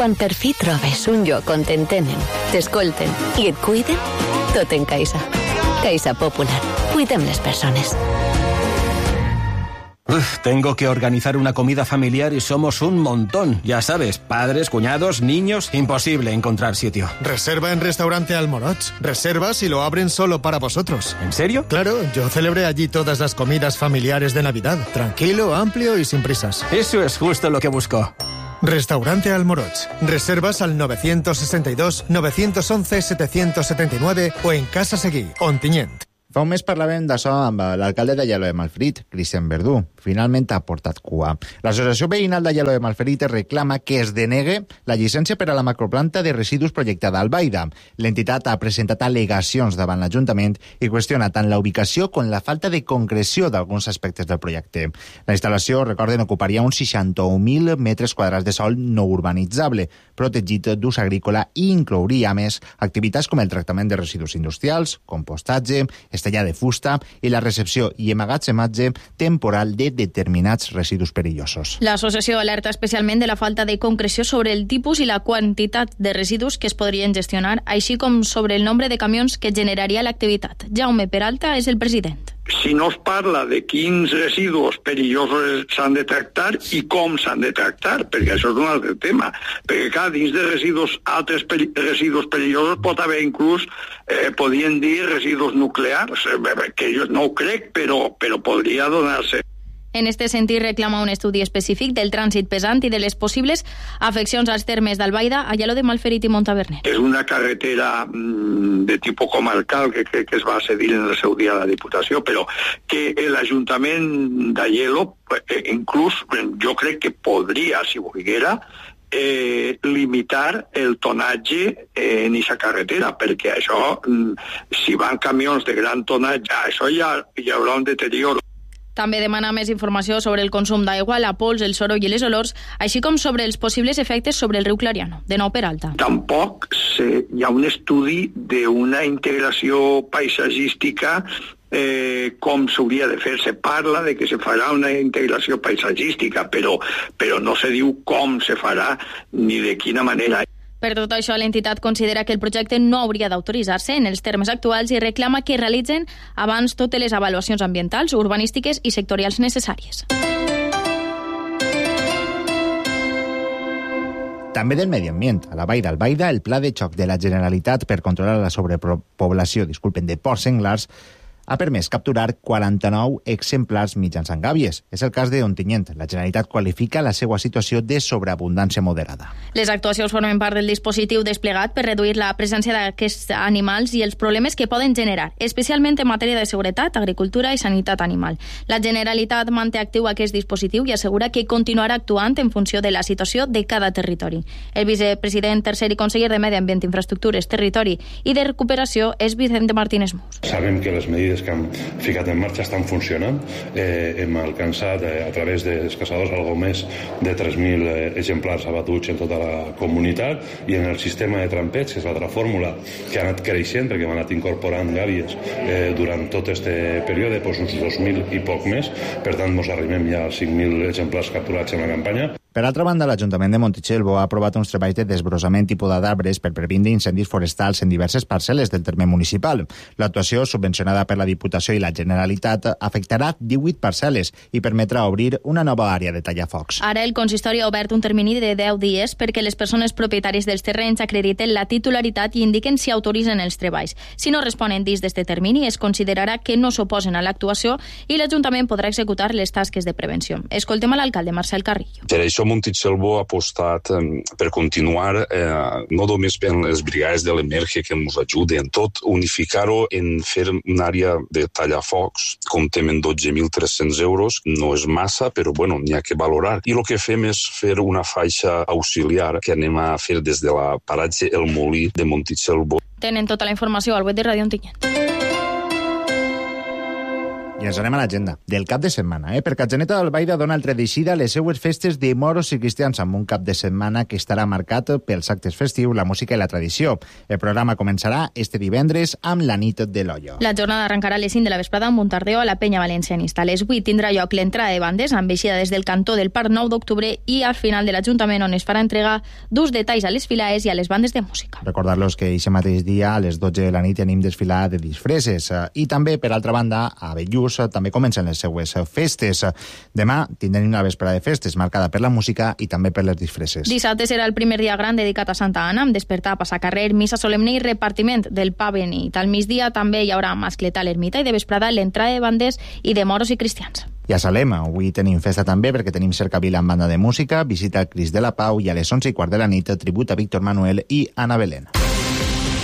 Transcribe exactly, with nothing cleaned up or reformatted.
Quan per fi trobes un lloc on t'entenen, t'escolten i et cuiden, tot en Caixa. Caixa Popular. Cuidem les persones. Uf, tengo que organizar una comida familiar y somos un montón. Ya sabes, padres, cuñados, niños... Imposible encontrar sitio. Reserva en Restaurante Almoroch. Reservas y lo abren solo para vosotros. ¿En serio? Claro, yo celebré allí todas las comidas familiares de Navidad. Tranquilo, amplio y sin prisas. Eso es justo lo que busco. Restaurante Almoroch. Reservas al nueve sesenta y dos, nueve once, setecientos setenta y nueve o en Casa Seguí, Ontinyent. Fa un mes parlàvem d'això amb l'alcalde d'Aielo de Malferit, Cristian Verdú. Finalment ha portat cua. L'Associació Veïnal d'Aielo de Malferit reclama que es denegue la llicència per a la macroplanta de residus projectada al Baida. L'entitat ha presentat al·legacions davant l'Ajuntament i qüestiona tant la ubicació com la falta de concreció d'alguns aspectes del projecte. La instal·lació, recorden, ocuparia uns seixanta-un mil metres quadrats de sòl no urbanitzable, protegit d'ús agrícola i inclouria, a més, activitats com el tractament de residus industrials, compostatge, estellar de fusta i la recepció i emmagatzematge temporal de determinats residus perillosos. L'associació alerta especialment de la falta de concreció sobre el tipus i la quantitat de residus que es podrien gestionar, així com sobre el nombre de camions que generaria l'activitat. Jaume Peralta és el president. Si no es parla de quins residus perillosos s'han de tractar i com s'han de tractar, perquè això és un altre tema. Perquè, clar, dins de residus, altres peri residus perillosos pot haver inclús, eh, podien dir residus nuclears, que jo no ho crec, però, però podria donar-se. En este sentit, reclama un estudi específic del trànsit pesant i de les possibles afeccions als termes d'Albaida, Aielo de Malferit i Montaverner. És una carretera mm, de tipus comarcal que, que, que es va cedir en el seu dia a la Diputació, però que l'Ajuntament d'Aielo, eh, inclús jo crec que podria, si volguera, Eh, limitar el tonatge eh, en aquesta carretera, perquè això, mm, si van camions de gran tonatge, això ja hi haurà un deterioro. També demana més informació sobre el consum d'aigua, la pols, el soroll i les olors, així com sobre els possibles efectes sobre el riu Clariano. De nou, Peralta. Tampoc se, hi ha un estudi d'una integració paisatgística eh, com s'hauria de fer. Se parla de que se farà una integració paisatgística, però, però no se diu com se farà ni de quina manera. Per tot això, l'entitat considera que el projecte no hauria d'autoritzar-se en els termes actuals i reclama que realitzen abans totes les avaluacions ambientals, urbanístiques i sectorials necessàries. També del medi ambient. A la Vall d'Albaida, el pla de xoc de la Generalitat per controlar la sobrepoblació, disculpen, de porcs senglars ha permès capturar quaranta-nou exemplars mitjançant gàbies. És el cas de Ontinyent. La Generalitat qualifica la seva situació de sobreabundància moderada. Les actuacions formen part del dispositiu desplegat per reduir la presència d'aquests animals i els problemes que poden generar, especialment en matèria de seguretat, agricultura i sanitat animal. La Generalitat manté actiu aquest dispositiu i assegura que continuarà actuant en funció de la situació de cada territori. El vicepresident tercer i conseller de Medi Ambient, Infraestructures, Territori i de Recuperació és Vicente Martínez Mous. Sabem que les medides que han ficat en marxa estan funcionant. Eh, hem alcançat eh, a través dels caçadors algo més de tres mil eh, exemplars abatuts en tota la comunitat, i en el sistema de trampeig, que és l'altra fórmula que ha anat creixent perquè hem anat incorporant gàbies eh, durant tot aquest període, doncs uns dos mil i poc més. Per tant, ens arribem ja als cinc mil exemplars capturats en la campanya. Per altra banda, l'Ajuntament de Montitxelvo ha aprovat uns treballs de desbrossament i poda d'arbres per previndre incendis forestals en diverses parcel·les del terme municipal. L'actuació, subvencionada per la Diputació i la Generalitat, afectarà divuit parcel·les i permetrà obrir una nova àrea de tallafocs. Ara el consistori ha obert un termini de deu dies perquè les persones propietàries dels terrenys acrediten la titularitat i indiquen si autoritzen els treballs. Si no responen dins d'este termini, es considerarà que no s'oposen a l'actuació i l'Ajuntament podrà executar les tasques de prevenció. Escoltem a l'alcalde Marcel Carrillo. Per això Montitxelvo ha apostat eh, per continuar eh, no només per les brigades de l'Emerge que ens ajuden, tot unificar-ho en fer una àrea de tallafocs, comptem en dotze mil tres-cents euros, no és massa, però bueno, n'hi ha que valorar. I el que fem és fer una faixa auxiliar que anem a fer des de la paratge El Molí de Montitxelvo. Tenen tota la informació al web de Ràdio Ontinyent. I ens anem a l'agenda del cap de setmana, eh? perquè Atzeneta d'Albaida dona altra deixida a les seues festes de moros i cristians amb un cap de setmana que estarà marcat pels actes festius, la música i la tradició. El programa començarà este divendres amb la nit de l'Ollo. La jornada arrencarà a les cinc de la vesprada amb un tardeo a la Penya Valencianista. A les vuit tindrà lloc l'entrada de bandes amb eixida des del cantó del Parc nou d'Octubre i al final de l'Ajuntament, on es farà entrega d'ús detalls a les filaes i a les bandes de música. Recordar-los que aquest mateix dia a les dotze de la nit tenim desfilada de disfresses i també, per altra banda, a Bellús també comencen les seues festes. Demà tindrem una vesprada de festes marcada per la música i també per les disfresses. Dissabte serà el primer dia gran dedicat a Santa Anna, amb despertar, passar carrer, missa solemne i repartiment del pa benit. Al migdia també hi haurà masclet a l'ermita i de vesprada l'entrada de bandes i de moros i cristians. I a Salem, avui tenim festa també perquè tenim cercavila amb banda de música, visita al Crist de la Pau i a les onze i quart de la nit tribut a Víctor Manuel i Ana Belén.